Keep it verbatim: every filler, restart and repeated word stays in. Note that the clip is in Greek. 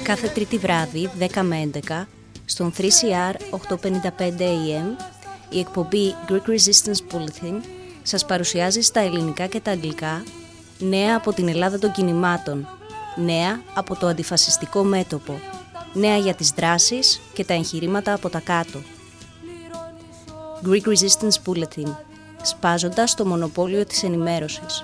Κάθε τρίτη βράδυ, δέκα με έντεκα, στον θρι σι αρ οκτακόσια πενήντα πέντε έι εμ, η εκπομπή Greek Resistance Bulletin σας παρουσιάζει στα ελληνικά και τα αγγλικά νέα από την Ελλάδα των κινημάτων, νέα από το αντιφασιστικό μέτωπο, νέα για τις δράσεις και τα εγχειρήματα από τα κάτω. Greek Resistance Bulletin, σπάζοντας το μονοπόλιο της ενημέρωσης.